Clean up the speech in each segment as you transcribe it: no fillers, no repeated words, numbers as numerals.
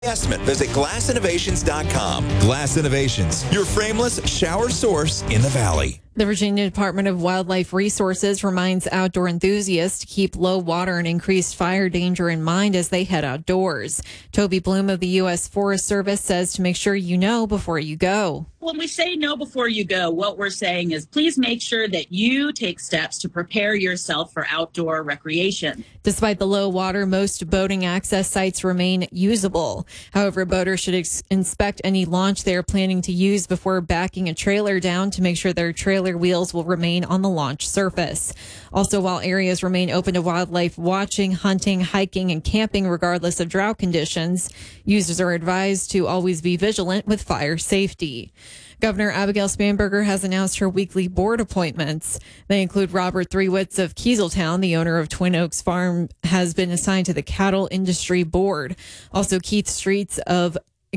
Investment. Visit glassinnovations.com. Glass Innovations, your frameless shower source in the Valley. The Virginia Department of Wildlife Resources reminds outdoor enthusiasts to keep low water and increased fire danger in mind as they head outdoors. Toby Bloom of the U.S. Forest Service says to make sure you know before you go. When we say know before you go, what we're saying is please make sure that you take steps to prepare yourself for outdoor recreation. Despite the low water, most boating access sites remain usable. However, boaters should inspect any launch they are planning to use before backing a trailer down to make sure their trailer wheels will remain on the launch surface. Also, while areas remain open to wildlife watching, hunting, hiking, and camping regardless of drought conditions, users are advised to always be vigilant with fire safety. Governor Abigail Spanberger has announced her weekly board appointments. They include Robert Threewitz of Kieseltown, the owner of Twin Oaks Farm, has been assigned to the Cattle Industry Board. Also, Keith Sheets of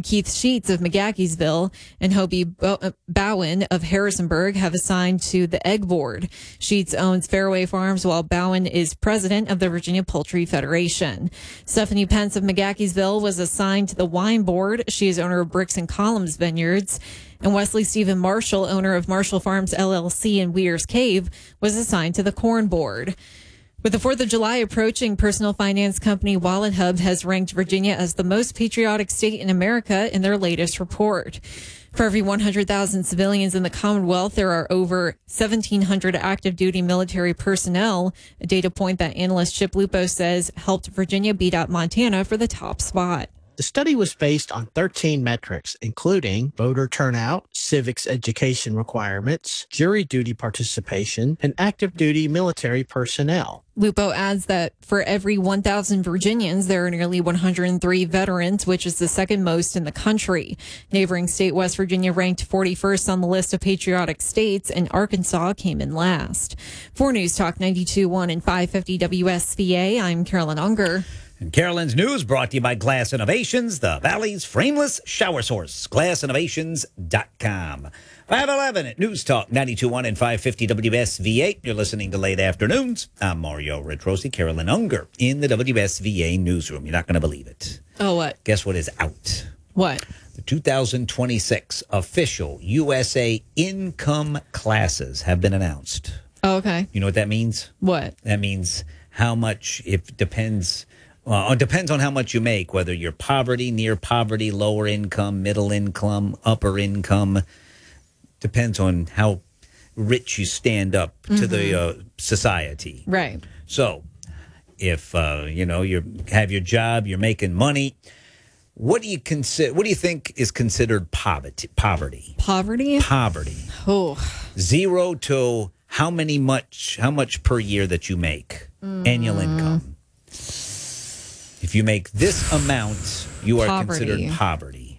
McGaheysville and Hobie Bowen of Harrisonburg have assigned to the Egg Board. Sheets owns Fairway Farms, while Bowen is president of the Virginia Poultry Federation. Stephanie Pence of McGaheysville was assigned to the Wine Board. She is owner of Bricks and Columns Vineyards. And Wesley Stephen Marshall, owner of Marshall Farms LLC in Weir's Cave, was assigned to the Corn Board. With the 4th of July approaching, personal finance company WalletHub has ranked Virginia as the most patriotic state in America in their latest report. For every 100,000 civilians in the Commonwealth, there are over 1,700 active duty military personnel, a data point that analyst Chip Lupo says helped Virginia beat out Montana for the top spot. The study was based on 13 metrics, including voter turnout, civics education requirements, jury duty participation, and active duty military personnel. Lupo adds that for every 1,000 Virginians, there are nearly 103 veterans, which is the second most in the country. Neighboring state West Virginia ranked 41st on the list of patriotic states, and Arkansas came in last. For News Talk 92.1 and 550 WSVA, I'm Carolyn Unger. And Carolyn's News brought to you by Glass Innovations, the Valley's frameless shower source. GlassInnovations.com. 511 at News Talk 92.1 and 550 WSVA. You're listening to Late Afternoons. I'm Mario Retrosi, Carolyn Unger in the WSVA newsroom. You're not going to believe it. Oh, what? Guess what is out? What? The 2026 official USA income classes have been announced. Oh, okay. You know what that means? What? That means how much, it depends on how much you make, whether you're poverty, near poverty, lower income, middle income, upper income. Depends on how rich you stand up to the society. Right. So if, you have your job, you're making money, what do you think is considered poverty? Poverty? Poverty. Oh. 0 to how much per year that you make, annual income. If you make this amount, you are considered poverty.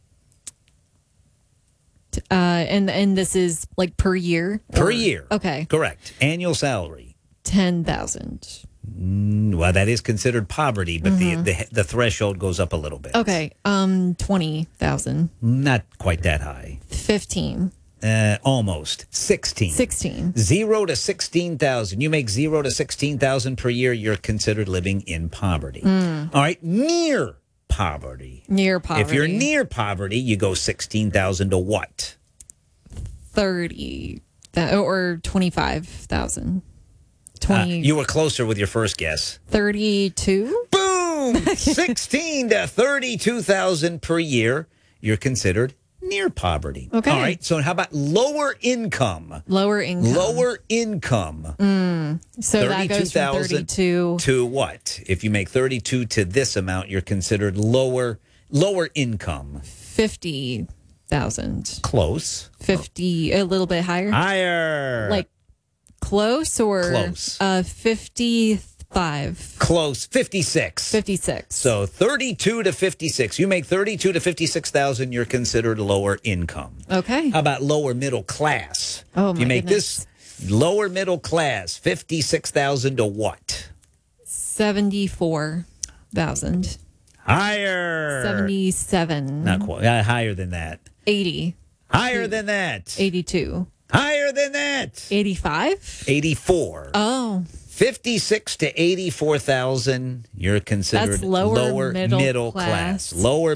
And this is like per year? Per year. Okay. Correct. Annual salary. 10,000. Well, that is considered poverty, but the threshold goes up a little bit. Okay. 20,000. Not quite that high. 15. Almost 16. 0 to 16,000. You make 0 to 16,000 per year, you're considered living in poverty. All right, near poverty. Near poverty. If you're near poverty, you go 16,000 to what? 30 or 25,000. 20. You were closer with your first guess. 32. Boom! 16 to 32,000 per year. You're considered near poverty. Okay. All right. So how about lower income? Lower income. Lower income. So that goes from 32 to what? If you make 32 to this amount, you're considered lower income. 50,000. Close. 50, a little bit higher. Higher. Like close or close? 55. Close. 56. 56. So 32 to 56. You make 32 to 56,000, you're considered lower income. Okay. How about lower middle class? Oh, my You make goodness. this lower middle class, 56,000 to what? 74,000. Higher. 77. Not quite. Higher than that. 80. Higher than that. 82. Higher than that. 85. 84. Oh. 56 to 84,000, you're considered That's lower middle class. class. Lower